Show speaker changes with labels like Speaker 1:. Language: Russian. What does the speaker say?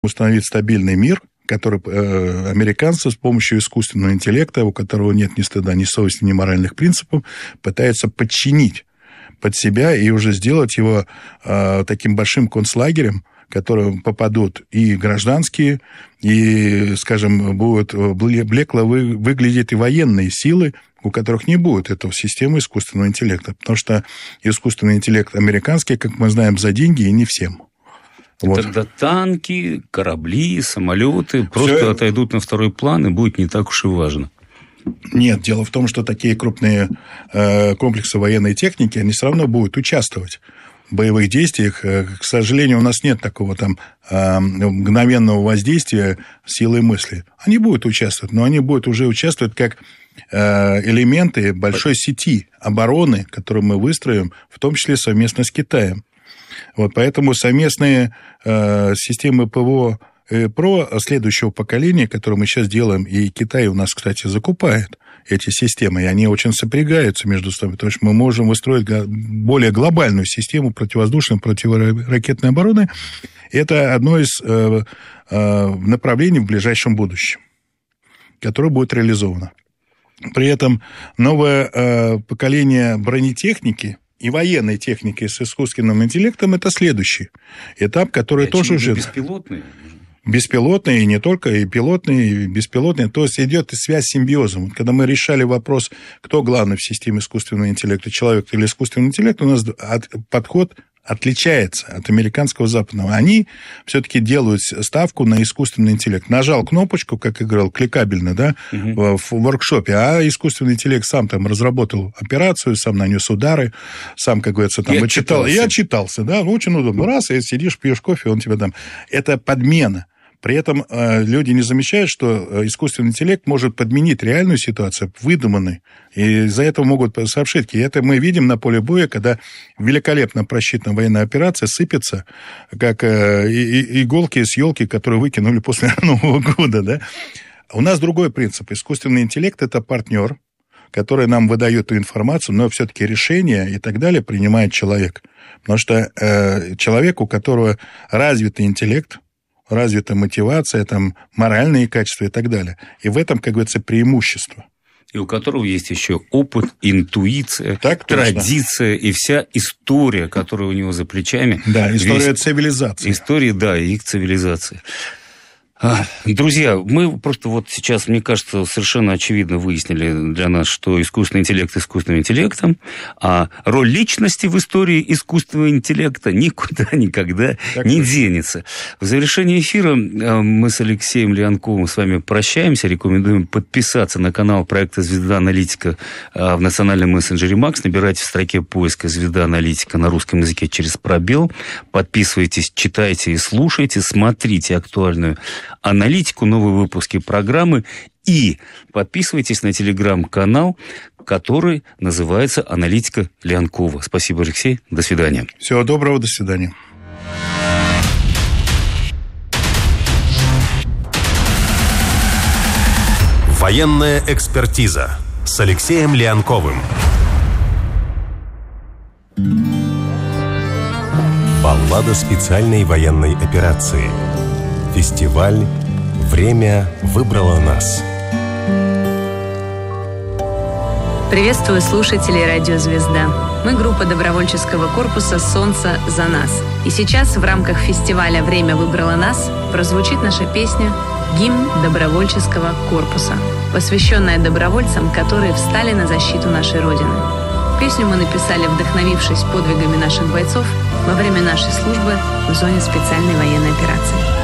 Speaker 1: установить стабильный мир, который американцы с помощью искусственного интеллекта, у которого нет ни стыда, ни совести, ни моральных принципов, пытаются подчинить под себя и уже сделать его таким большим концлагерем, в который попадут и гражданские, и, скажем, будут блекло выглядеть и военные силы, у которых не будет этого системы искусственного интеллекта. Потому что искусственный интеллект американский, как мы знаем, за деньги и не всем. Вот.
Speaker 2: Тогда танки, корабли, самолеты просто отойдут на второй план, и будет не так уж и важно.
Speaker 1: Нет, дело в том, что такие крупные комплексы военной техники, они все равно будут участвовать в боевых действиях. К сожалению, у нас нет такого там мгновенного воздействия силы мысли. Они будут участвовать, но они будут уже участвовать как элементы большой сети обороны, которую мы выстроим, в том числе совместно с Китаем. Вот, поэтому совместные системы ПВО ПРО следующего поколения, которые мы сейчас делаем, и Китай у нас, кстати, закупает эти системы, и они очень сопрягаются между собой, потому что мы можем выстроить более глобальную систему противовоздушной, противоракетной обороны. Это одно из направлений в ближайшем будущем, которое будет реализовано. При этом новое поколение бронетехники и военной техники с искусственным интеллектом – это следующий этап, который тоже уже…
Speaker 2: Беспилотные?
Speaker 1: Беспилотные, и не только, и пилотные, и беспилотные. То есть идет связь с симбиозом. Когда мы решали вопрос, кто главный в системе искусственного интеллекта, человек или искусственный интеллект, у нас подход отличается от американского западного. Они все-таки делают ставку на искусственный интеллект. Нажал кнопочку, как играл, кликабельно, да, в воркшопе, а искусственный интеллект сам там разработал операцию, сам нанес удары, сам, как говорится, там вычитал. И отчитался, да, очень удобно. Раз, и сидишь, пьешь кофе, он тебе там… Это подмена. При этом люди не замечают, что искусственный интеллект может подменить реальную ситуацию, выдуманной, и из-за этого могут ошибки. И это мы видим на поле боя, когда великолепно просчитанная военная операция сыпется, как иголки с елки, которые выкинули после Нового года. Да? У нас другой принцип. Искусственный интеллект – это партнер, который нам выдает эту информацию, но все-таки решение и так далее принимает человек. Потому что человек, у которого развитый интеллект, развита мотивация, там, моральные качества и так далее. И в этом, как говорится, преимущество.
Speaker 2: И у которого есть еще опыт, интуиция,
Speaker 1: так,
Speaker 2: традиция и вся история, которая у него за плечами.
Speaker 1: Да, история цивилизации.
Speaker 2: История, да, их цивилизации. Друзья, мы просто вот сейчас, мне кажется, совершенно очевидно выяснили для нас, что искусственный интеллект искусственным интеллектом, а роль личности в истории искусственного интеллекта никуда никогда не денется. В завершении эфира мы с Алексеем Леонковым с вами прощаемся. Рекомендуем подписаться на канал проекта «Звезда Аналитика» в национальном мессенджере Макс. Набирайте в строке поиска «Звезда Аналитика» на русском языке через пробел. Подписывайтесь, читайте и слушайте, смотрите актуальную аналитику, новые выпуски программы и подписывайтесь на телеграм-канал, который называется «Аналитика Леонкова». Спасибо, Алексей. До свидания.
Speaker 1: Всего доброго. До свидания.
Speaker 3: Военная экспертиза с Алексеем Леонковым. Баллада специальной военной операции. Фестиваль «Время выбрало нас».
Speaker 4: Приветствую слушателей «Радио Звезда». Мы группа добровольческого корпуса «Солнце за нас». И сейчас в рамках фестиваля «Время выбрало нас» прозвучит наша песня «Гимн добровольческого корпуса», посвященная добровольцам, которые встали на защиту нашей Родины. Песню мы написали, вдохновившись подвигами наших бойцов во время нашей службы в зоне специальной военной операции.